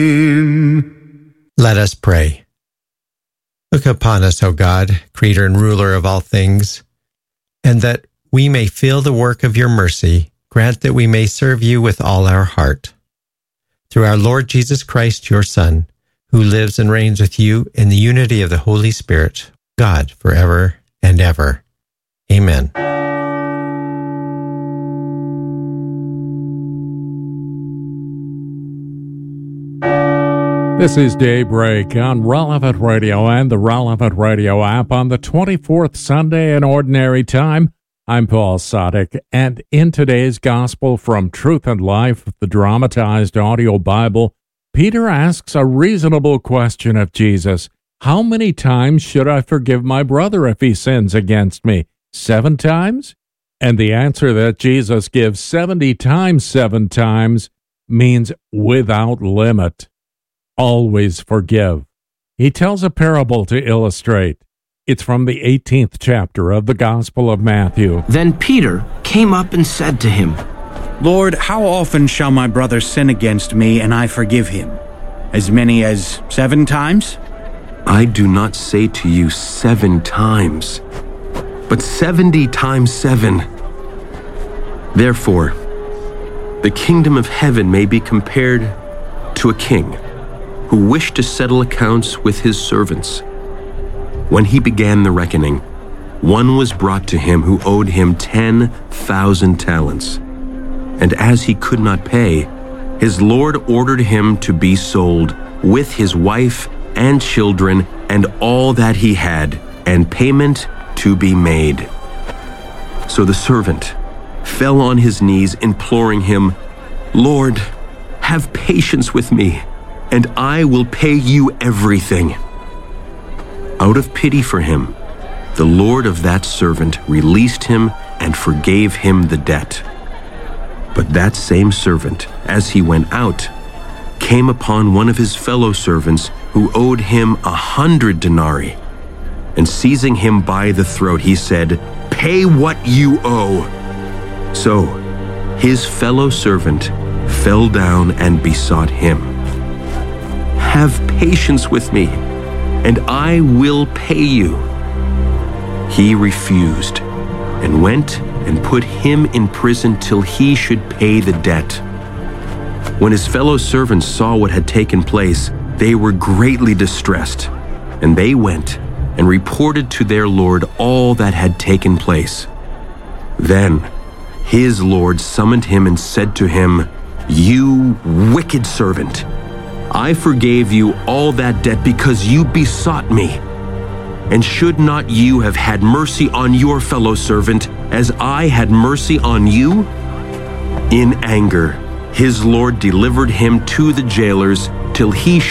Let us pray. Look upon us, O God, Creator and Ruler of all things, and that we may feel the work of your mercy, grant that we may serve you with all our heart. Through our Lord Jesus Christ, your Son, who lives and reigns with you in the unity of the Holy Spirit, God, forever and ever. Amen. This is Daybreak on Relevant Radio and the Relevant Radio app on the 24th Sunday in Ordinary Time. I'm Paul Sadek, and in today's Gospel from Truth and Life, the dramatized audio Bible, Peter asks a reasonable question of Jesus. How many times should I forgive my brother if he sins against me? 7 times? And the answer that Jesus gives 70 times 7 times means without limit. Always forgive. He tells a parable to illustrate. It's from the 18th chapter of the Gospel of Matthew. Then Peter came up and said to him, Lord, how often shall my brother sin against me and I forgive him? As many as 7 times? I do not say to you 7 times, but 70 times 7. Therefore, the kingdom of heaven may be compared to a king who wished to settle accounts with his servants. When he began the reckoning, one was brought to him who owed him 10,000 talents. And as he could not pay, his lord ordered him to be sold with his wife and children and all that he had, and payment to be made. So the servant fell on his knees, imploring him, Lord, have patience with me, and I will pay you everything. Out of pity for him, the lord of that servant released him and forgave him the debt. But that same servant, as he went out, came upon one of his fellow servants who owed him 100 denarii. And seizing him by the throat, he said, Pay what you owe. So his fellow servant fell down and besought him, Have patience with me, and I will pay you. He refused, and went and put him in prison till he should pay the debt. When his fellow servants saw what had taken place, they were greatly distressed, and they went and reported to their lord all that had taken place. Then his lord summoned him and said to him, You wicked servant! I forgave you all that debt because you besought me. And should not you have had mercy on your fellow servant as I had mercy on you? In anger, his lord delivered him to the jailers till he